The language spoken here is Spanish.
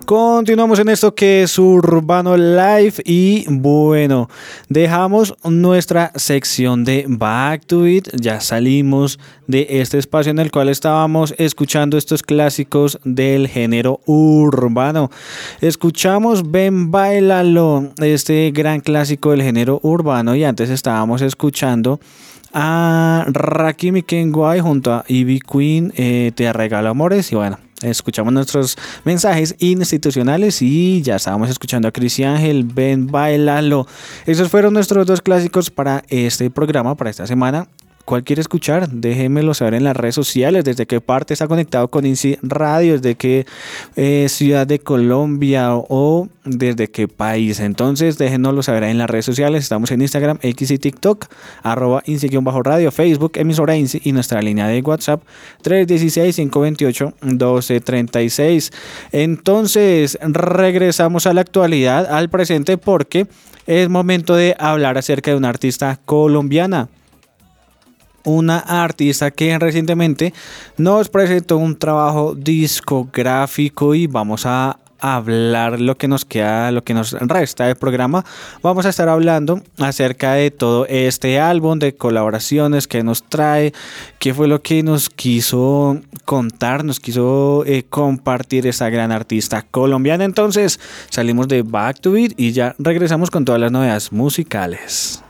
Continuamos en esto que es Urbano Live y bueno, dejamos nuestra sección de Back to It, ya salimos de este espacio en el cual estábamos escuchando estos clásicos del género urbano. Escuchamos Ven Bailalo, este gran clásico del género urbano, y antes estábamos escuchando a Rakim y Kenway junto a Ivy Queen, Te Regalo Amores, y bueno, escuchamos nuestros mensajes institucionales y ya estábamos escuchando a Cris y Ángel, Ven Bailalo. Esos fueron nuestros dos clásicos para este programa, para esta semana. ¿Cuál quiere escuchar? Déjenmelo saber en las redes sociales, desde qué parte está conectado con INSI Radio, desde qué ciudad de Colombia o desde qué país. Entonces déjenoslo saber en las redes sociales. Estamos en Instagram, X y TikTok, @INSI-radio, Facebook, emisora INSI, y nuestra línea de WhatsApp 316-528-1236. Entonces regresamos a la actualidad, al presente, porque es momento de hablar acerca de una artista colombiana. Una artista que recientemente nos presentó un trabajo discográfico y vamos a hablar lo que nos queda, lo que nos resta del programa. Vamos a estar hablando acerca de todo este álbum, de colaboraciones que nos trae, qué fue lo que nos quiso contar, nos quiso compartir esta gran artista colombiana. Entonces salimos de Back to It y ya regresamos con todas las novedades musicales.